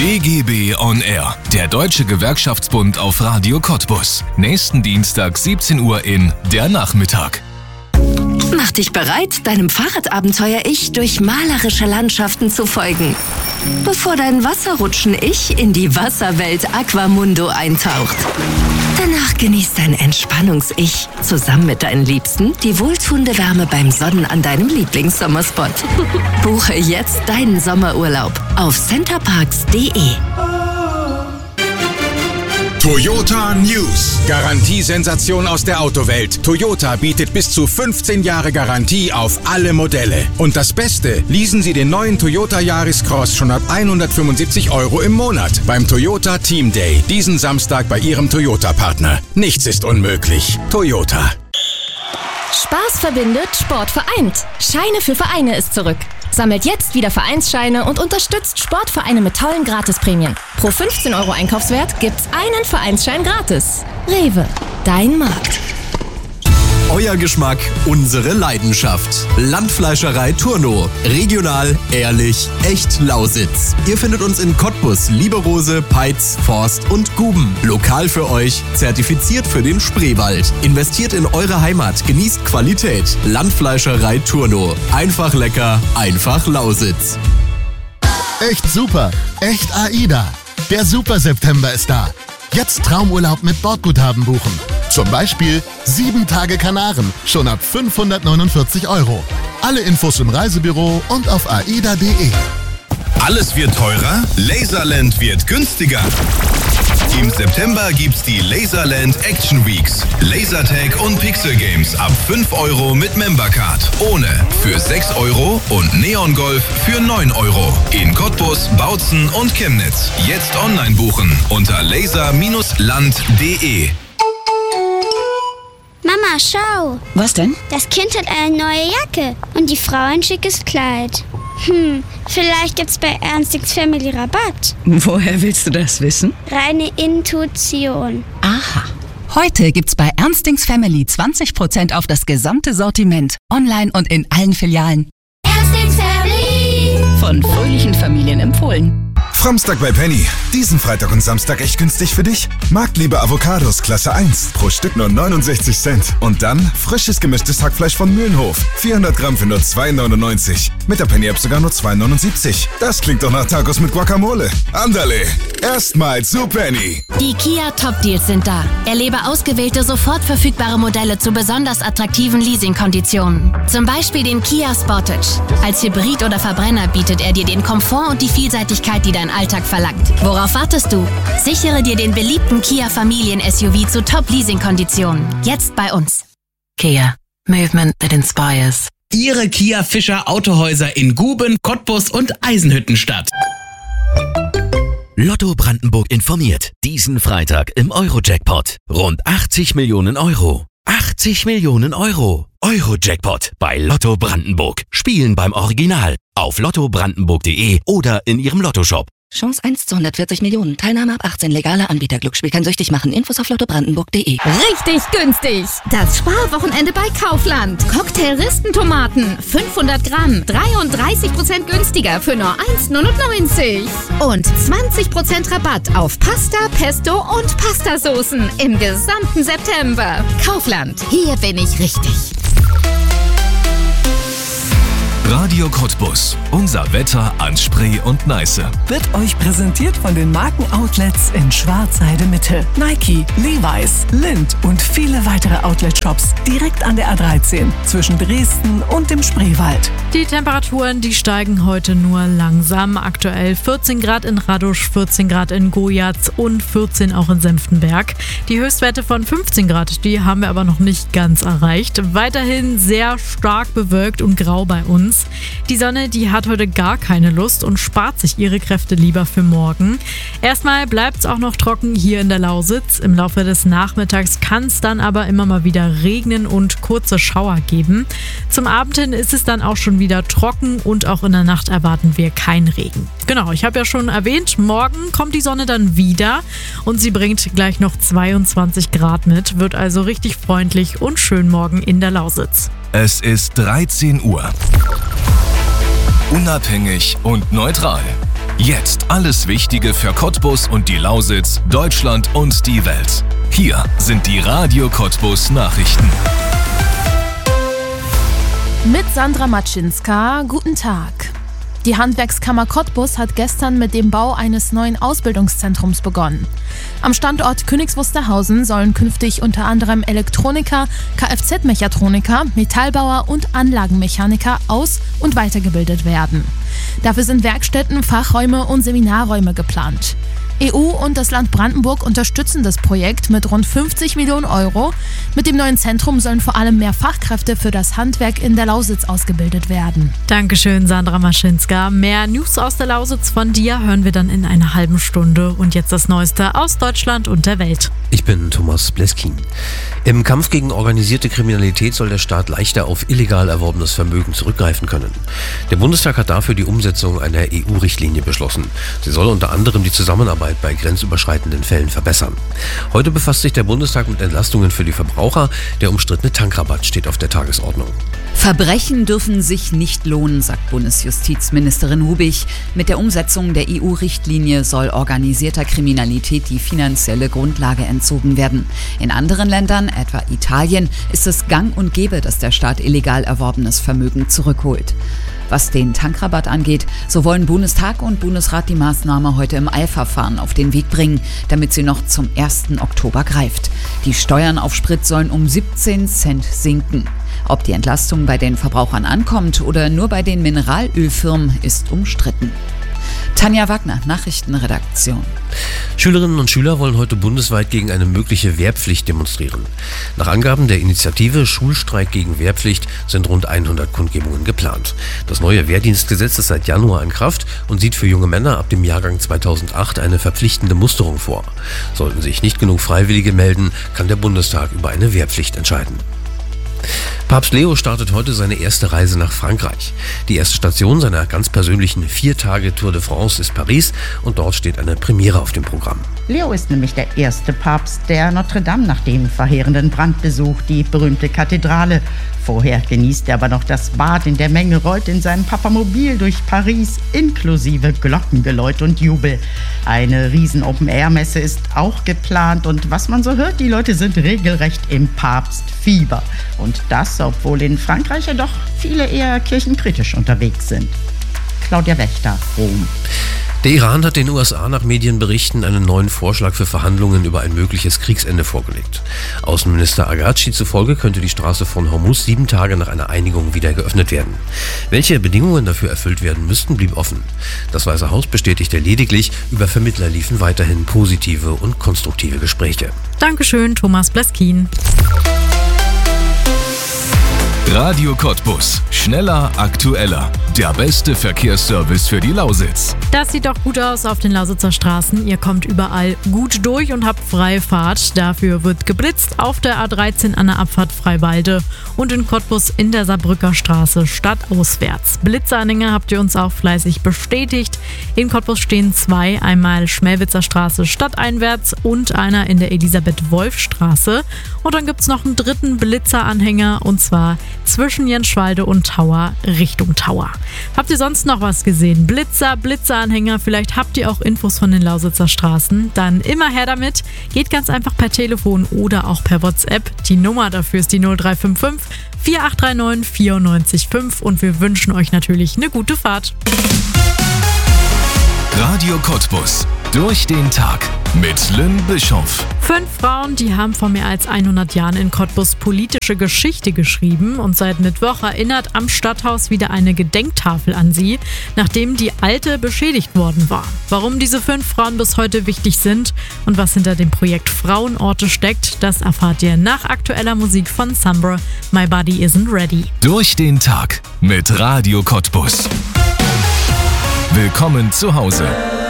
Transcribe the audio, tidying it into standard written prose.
DGB on Air, der Deutsche Gewerkschaftsbund auf Radio Cottbus. Nächsten Dienstag 17 Uhr in Der Nachmittag. Mach dich bereit, deinem Fahrradabenteuer-Ich durch malerische Landschaften zu folgen. Bevor dein Wasserrutschen-Ich in die Wasserwelt Aquamundo eintaucht. Danach genießt dein Entspannungs-Ich zusammen mit deinen Liebsten die wohltuende Wärme beim Sonnen an deinem Lieblingssommerspot. Buche jetzt deinen Sommerurlaub auf centerparks.de. Toyota News. Garantiesensation aus der Autowelt. Toyota bietet bis zu 15 Jahre Garantie auf alle Modelle. Und das Beste, leasen Sie den neuen Toyota Yaris Cross schon ab 175 € im Monat beim Toyota Team Day. Diesen Samstag bei Ihrem Toyota-Partner. Nichts ist unmöglich. Toyota. Spaß verbindet, Sport vereint. Scheine für Vereine ist zurück. Sammelt jetzt wieder Vereinsscheine und unterstützt Sportvereine mit tollen Gratisprämien. Pro 15 € Einkaufswert gibt's einen Vereinsschein gratis. Rewe, dein Markt. Euer Geschmack, unsere Leidenschaft. Landfleischerei Turno. Regional, ehrlich, echt Lausitz. Ihr findet uns in Cottbus, Lieberose, Peitz, Forst und Guben. Lokal für euch, zertifiziert für den Spreewald. Investiert in eure Heimat, genießt Qualität. Landfleischerei Turno. Einfach lecker, einfach Lausitz. Echt super, echt AIDA. Der Super September ist da. Jetzt Traumurlaub mit Bordguthaben buchen. Zum Beispiel 7 Tage Kanaren, schon ab 549 €. Alle Infos im Reisebüro und auf aida.de. Alles wird teurer, Laserland wird günstiger. Im September gibt's die Laserland Action Weeks. Lasertag und Pixel Games ab 5 € mit Membercard. Ohne für 6 € und Neon Golf für 9 €. In Cottbus, Bautzen und Chemnitz. Jetzt online buchen unter laser-land.de. Mama, schau. Was denn? Das Kind hat eine neue Jacke und die Frau ein schickes Kleid. Vielleicht gibt's bei Ernstings Family Rabatt. Woher willst du das wissen? Reine Intuition. Aha. Heute gibt's bei Ernstings Family 20% auf das gesamte Sortiment. Online und in allen Filialen. Ernstings Family. Von fröhlichen Familien empfohlen. Framstag bei Penny. Diesen Freitag und Samstag echt günstig für dich? Marktliebe Avocados Klasse 1. Pro Stück nur 69 Cent. Und dann frisches gemischtes Hackfleisch von Mühlenhof. 400 Gramm für nur 2,99. Mit der Penny-App sogar nur 2,79. Das klingt doch nach Tacos mit Guacamole. Andale. Erstmal zu Penny. Die Kia Top Deals sind da. Erlebe ausgewählte, sofort verfügbare Modelle zu besonders attraktiven Leasingkonditionen. Zum Beispiel den Kia Sportage. Als Hybrid oder Verbrenner bietet er dir den Komfort und die Vielseitigkeit, die dein Alltag verlangt. Worauf wartest du? Sichere dir den beliebten Kia Familien-SUV zu Top-Leasing-Konditionen. Jetzt bei uns. Kia. Movement that inspires. Ihre Kia Fischer Autohäuser in Guben, Cottbus und Eisenhüttenstadt. Lotto Brandenburg informiert. Diesen Freitag im Euro-Jackpot. Rund 80 Millionen €. 80 Millionen €. Euro-Jackpot bei Lotto Brandenburg. Spielen beim Original. Auf lottobrandenburg.de oder in Ihrem Lottoshop. Chance 1 zu 140 Millionen. Teilnahme ab 18. Legaler Anbieter. Glücksspiel kann süchtig machen. Infos auf lottobrandenburg.de. Richtig günstig! Das Sparwochenende bei Kaufland. Cocktail-Ristentomaten, 500 Gramm, 33% günstiger für nur 1,99. Und 20% Rabatt auf Pasta, Pesto und Pastasoßen im gesamten September. Kaufland, hier bin ich richtig. Radio Cottbus. Unser Wetter an Spree und Neiße. Wird euch präsentiert von den Markenoutlets in Schwarzheide Mitte. Nike, Levi's, Lindt und viele weitere Outlet-Shops direkt an der A13 zwischen Dresden und dem Spreewald. Die Temperaturen, die steigen heute nur langsam. Aktuell 14 Grad in Radosch, 14 Grad in Gojaz und 14 auch in Senftenberg. Die Höchstwerte von 15 Grad, die haben wir aber noch nicht ganz erreicht. Weiterhin sehr stark bewölkt und grau bei uns. Die Sonne, die hat heute gar keine Lust und spart sich ihre Kräfte lieber für morgen. Erstmal bleibt es auch noch trocken hier in der Lausitz. Im Laufe des Nachmittags kann es dann aber immer mal wieder regnen und kurze Schauer geben. Zum Abend hin ist es dann auch schon wieder trocken und auch in der Nacht erwarten wir keinen Regen. Genau, ich habe ja schon erwähnt, morgen kommt die Sonne dann wieder und sie bringt gleich noch 22 Grad mit. Wird also richtig freundlich und schön morgen in der Lausitz. Es ist 13 Uhr. Unabhängig und neutral. Jetzt alles Wichtige für Cottbus und die Lausitz, Deutschland und die Welt. Hier sind die Radio Cottbus Nachrichten. Mit Sandra Matschinska, guten Tag. Die Handwerkskammer Cottbus hat gestern mit dem Bau eines neuen Ausbildungszentrums begonnen. Am Standort Königs Wusterhausen sollen künftig unter anderem Elektroniker, Kfz-Mechatroniker, Metallbauer und Anlagenmechaniker aus- und weitergebildet werden. Dafür sind Werkstätten, Fachräume und Seminarräume geplant. EU und das Land Brandenburg unterstützen das Projekt mit rund 50 Millionen Euro. Mit dem neuen Zentrum sollen vor allem mehr Fachkräfte für das Handwerk in der Lausitz ausgebildet werden. Dankeschön, Sandra Matschinska. Mehr News aus der Lausitz von dir hören wir dann in einer halben Stunde. Und jetzt das Neueste aus Deutschland und der Welt. Ich bin Thomas Bleskin. Im Kampf gegen organisierte Kriminalität soll der Staat leichter auf illegal erworbenes Vermögen zurückgreifen können. Der Bundestag hat dafür die Umsetzung einer EU-Richtlinie beschlossen. Sie soll unter anderem die Zusammenarbeit bei grenzüberschreitenden Fällen verbessern. Heute befasst sich der Bundestag mit Entlastungen für die Verbraucher. Der umstrittene Tankrabatt steht auf der Tagesordnung. Verbrechen dürfen sich nicht lohnen, sagt Bundesjustizministerin Hubig. Mit der Umsetzung der EU-Richtlinie soll organisierter Kriminalität die finanzielle Grundlage entzogen werden. In anderen Ländern, etwa Italien, ist es gang und gäbe, dass der Staat illegal erworbenes Vermögen zurückholt. Was den Tankrabatt angeht, so wollen Bundestag und Bundesrat die Maßnahme heute im Eilverfahren auf den Weg bringen, damit sie noch zum 1. Oktober greift. Die Steuern auf Sprit sollen um 17 Cent sinken. Ob die Entlastung bei den Verbrauchern ankommt oder nur bei den Mineralölfirmen, ist umstritten. Tanja Wagner, Nachrichtenredaktion. Schülerinnen und Schüler wollen heute bundesweit gegen eine mögliche Wehrpflicht demonstrieren. Nach Angaben der Initiative Schulstreik gegen Wehrpflicht sind rund 100 Kundgebungen geplant. Das neue Wehrdienstgesetz ist seit Januar in Kraft und sieht für junge Männer ab dem Jahrgang 2008 eine verpflichtende Musterung vor. Sollten sich nicht genug Freiwillige melden, kann der Bundestag über eine Wehrpflicht entscheiden. Papst Leo startet heute seine erste Reise nach Frankreich. Die erste Station seiner ganz persönlichen 4-Tage-Tour de France ist Paris und dort steht eine Premiere auf dem Programm. Leo ist nämlich der erste Papst, der Notre Dame nach dem verheerenden Brand besucht, die berühmte Kathedrale. Vorher genießt er aber noch das Bad in der Menge, rollt in seinem Papamobil durch Paris, inklusive Glockengeläut und Jubel. Eine riesen Open-Air-Messe ist auch geplant und was man so hört, die Leute sind regelrecht im Papstfieber. Und das, obwohl in Frankreich ja doch viele eher kirchenkritisch unterwegs sind. Claudia Wächter, Rom. Der Iran hat den USA nach Medienberichten einen neuen Vorschlag für Verhandlungen über ein mögliches Kriegsende vorgelegt. Außenminister Agachi zufolge könnte die Straße von Hormuz 7 Tage nach einer Einigung wieder geöffnet werden. Welche Bedingungen dafür erfüllt werden müssten, blieb offen. Das Weiße Haus bestätigte lediglich, über Vermittler liefen weiterhin positive und konstruktive Gespräche. Dankeschön, Thomas Bleskin. Radio Cottbus. Schneller, aktueller. Der beste Verkehrsservice für die Lausitz. Das sieht doch gut aus auf den Lausitzer Straßen. Ihr kommt überall gut durch und habt freie Fahrt. Dafür wird geblitzt auf der A13 an der Abfahrt Freiwalde und in Cottbus in der Saarbrücker Straße stadtauswärts. Blitzeranhänger habt ihr uns auch fleißig bestätigt. In Cottbus stehen 2, einmal Schmelwitzer Straße stadteinwärts und einer in der Elisabeth-Wolf-Straße. Und dann gibt es noch einen dritten Blitzeranhänger und zwar zwischen Jenschwalde und Tauer Richtung Tauer. Habt ihr sonst noch was gesehen? Blitzeranhänger, vielleicht habt ihr auch Infos von den Lausitzer Straßen. Dann immer her damit. Geht ganz einfach per Telefon oder auch per WhatsApp. Die Nummer dafür ist die 0355 4839 94 und wir wünschen euch natürlich eine gute Fahrt. Radio Cottbus. Durch den Tag mit Lynn Bischoff. 5 Frauen, die haben vor mehr als 100 Jahren in Cottbus politische Geschichte geschrieben und seit Mittwoch erinnert am Stadthaus wieder eine Gedenktafel an sie, nachdem die alte beschädigt worden war. Warum diese 5 Frauen bis heute wichtig sind und was hinter dem Projekt Frauenorte steckt, das erfahrt ihr nach aktueller Musik von Sombra, My Body Isn't Ready. Durch den Tag mit Radio Cottbus. Willkommen zu Hause.